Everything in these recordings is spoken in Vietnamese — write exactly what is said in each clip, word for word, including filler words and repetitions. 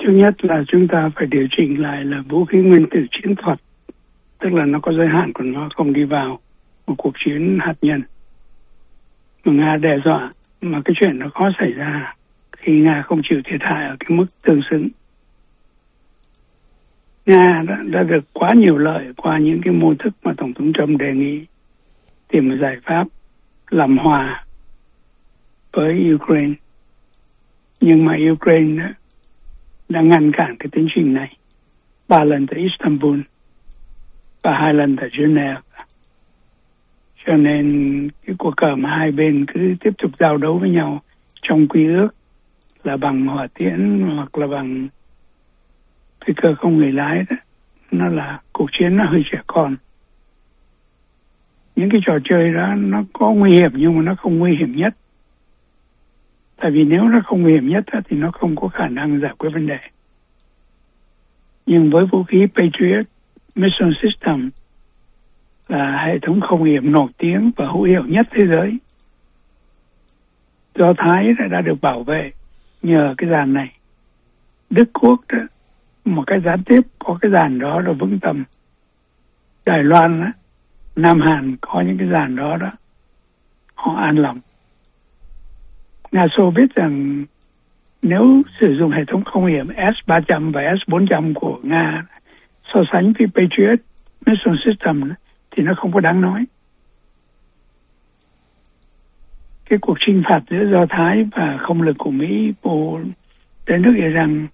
Thứ nhất là chúng ta phải điều chỉnh lại là vũ khí nguyên tử chiến thuật, tức là nó có giới hạn của nó, không đi vào một cuộc chiến hạt nhân mà Nga đe dọa, mà cái chuyện nó khó xảy ra khi Nga không chịu thiệt hại ở cái mức tương xứng. Nga đã, đã được quá nhiều lợi qua những cái mô thức mà Tổng thống Trump đề nghị, tìm một giải pháp làm hòa với Ukraine. Nhưng mà Ukraine đã, đã ngăn cản cái tiến trình này ba lần tại Istanbul và hai lần tại Geneva. Cho nên cái cuộc cờ mà hai bên cứ tiếp tục giao đấu với nhau trong quy ước là bằng hỏa tiễn hoặc là bằng phi cơ không người lái đó, nó là cuộc chiến nó hơi trẻ con. Những cái trò chơi đó nó có nguy hiểm nhưng mà nó không nguy hiểm nhất. Tại vì nếu nó không nguy hiểm nhất đó, thì nó không có khả năng giải quyết vấn đề. Nhưng với vũ khí Patriot Missile System là hệ thống không hiểm nổi tiếng và hữu hiệu nhất thế giới, Do Thái đã được bảo vệ nhờ cái dàn này. Đức Quốc đó, một cái gián tiếp có cái dàn đó là vững tâm. Đài Loan đó, Nam Hàn có những cái dàn đó đó, họ an lòng. Nga Xô biết rằng nếu sử dụng hệ thống không hiểm S ba trăm và S bốn trăm của Nga so sánh với Patriot Missile System thì nó không có đáng nói. Cái cuộc chinh phạt giữa Do Thái và không lực của Mỹ vô tới nước Iran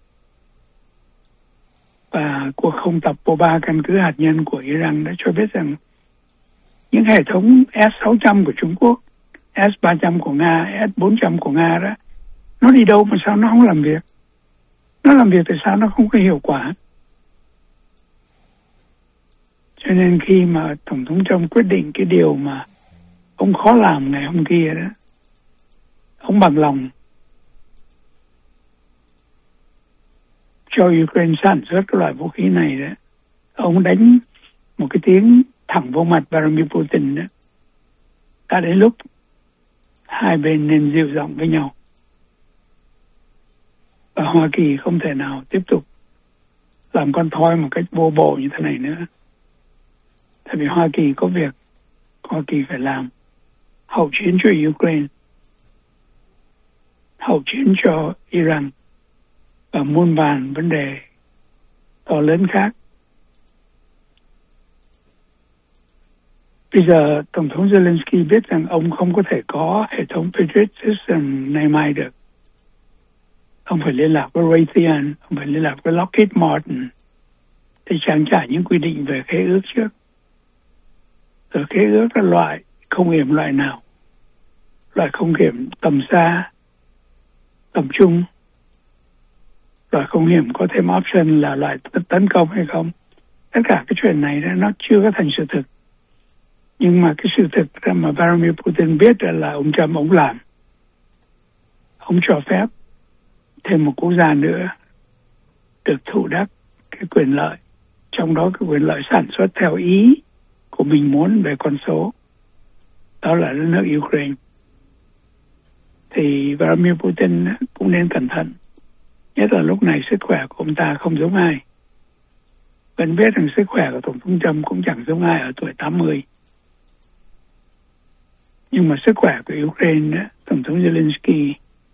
và cuộc không tập vô ba căn cứ hạt nhân của Iran đã cho biết rằng những hệ thống S sáu trăm của Trung Quốc, S ba trăm của Nga, S bốn trăm của Nga đó, nó đi đâu mà sao nó không làm việc? Nó làm việc tại sao nó không có hiệu quả? Cho nên khi mà Tổng thống Trump quyết định cái điều mà ông khó làm ngày hôm kia đó, ông bằng lòng cho Ukraine sản xuất cái loại vũ khí này đó, ông đánh một cái tiếng thẳng vô mặt Vladimir Putin đó. Đã đến lúc hai bên nên dịu giọng với nhau. Và Hoa Kỳ không thể nào tiếp tục làm con thoi một cách vô bổ như thế này nữa. Tại vì Hoa Kỳ có việc Hoa Kỳ phải làm. Hậu chiến cho Ukraine, hậu chiến cho Iran và muôn vàn vấn đề to lớn khác. Bây giờ Tổng thống Zelensky biết rằng ông không có thể có hệ thống Patriot System này mai được. Ông phải liên lạc với Raytheon, ông phải liên lạc với Lockheed Martin để trang trải những quy định về khế ước trước. Rồi khế ước là loại không hiểm loại nào, loại không hiểm tầm xa, tầm trung, loại không hiểm có thêm option là loại tấn công hay không. Tất cả cái chuyện này nó chưa có thành sự thực. Nhưng mà cái sự thực mà Vladimir Putin biết là ông Trump ông làm. Ông cho phép thêm một quốc gia nữa được thụ đắc cái quyền lợi, trong đó cái quyền lợi sản xuất theo ý của mình muốn về con số. Đó là đất nước Ukraine. Thì Vladimir Putin cũng nên cẩn thận. Nhất là lúc này sức khỏe của ông ta không giống ai. Vẫn biết rằng sức khỏe của Tổng thống Trump cũng chẳng giống ai ở tuổi tám mươi. Nhưng mà sức khỏe của Ukraine, Tổng thống Zelensky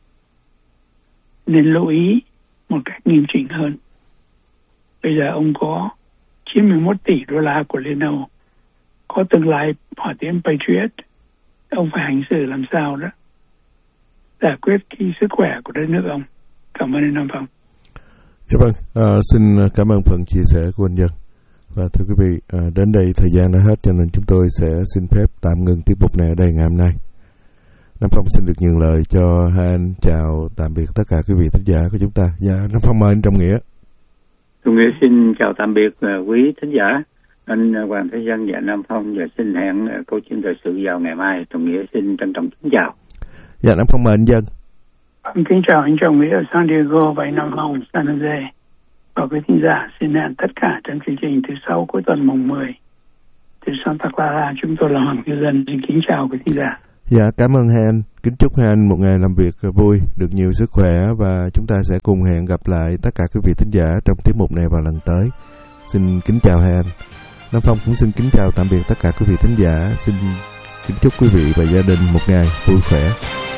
nên lưu ý một cách nghiêm chỉnh hơn. Bây giờ ông có chín mươi mốt tỷ đô la của Liên Âu, có tương lai hỏa tiễn Patriot, ông phải hành xử làm sao đó giải quyết cái sức khỏe của đất nước ông. Cảm ơn anh Nam Phong. Dạ vâng, à, xin cảm ơn phần chia sẻ của anh Dân. Và thưa quý vị, à, đến đây thời gian đã hết cho nên chúng tôi sẽ xin phép tạm ngừng tiết mục này ở đây ngày hôm nay. Nam Phong xin được nhường lời cho hai anh chào tạm biệt tất cả quý vị thính giả của chúng ta. Dạ, Nam Phong mời anh Trọng Nghĩa. Trọng Nghĩa xin chào tạm biệt quý thính giả, anh Hoàng Thế Dân và Nam Phong, và xin hẹn câu chuyện thời sự vào ngày mai. Trọng Nghĩa xin trân trọng kính chào. Dạ, Nam Phong mời anh Dân. Kính chào anh Trọng Nghĩa ở San Diego và anh Nam Phong San Jose. Và quý thính giả xin hẹn tất cả trong chương trình thứ sáu cuối tuần mùng mười từ Santa Clara. Chúng tôi là Hoàng Thế Dân, xin kính chào quý thính giả. Dạ, cảm ơn hai anh. Kính chúc hai anh một ngày làm việc vui, được nhiều sức khỏe và chúng ta sẽ cùng hẹn gặp lại tất cả quý vị thính giả trong tiết mục này vào lần tới. Xin kính chào hai anh. Nam Phong cũng xin kính chào tạm biệt tất cả quý vị thính giả. Xin kính chúc quý vị và gia đình một ngày vui khỏe.